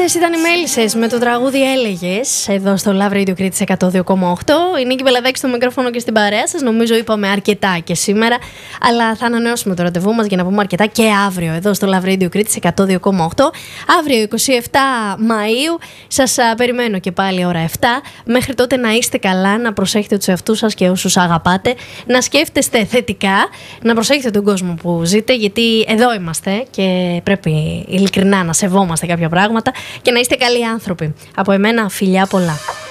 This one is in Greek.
Αυτές ήταν οι Μέλισσες με το τραγούδι Έλεγες εδώ στο Love Radio Crete 102,8. Η Νίκη Πελαδάκη στο μικρόφωνο και στην παρέα σας. Νομίζω είπαμε αρκετά και σήμερα, αλλά θα ανανεώσουμε το ραντεβού μας για να πούμε αρκετά και αύριο εδώ στο Love Radio Crete 102,8. Αύριο 27 Μαΐου σας περιμένω και πάλι ώρα 7. Μέχρι τότε να είστε καλά, να προσέχετε τους εαυτούς σας και όσους αγαπάτε, να σκέφτεστε θετικά, να προσέχετε τον κόσμο που ζείτε, γιατί εδώ είμαστε και πρέπει ειλικρινά να σεβόμαστε κάποια πράγματα και να είστε καλοί άνθρωποι. Από εμένα φιλιά πολλά.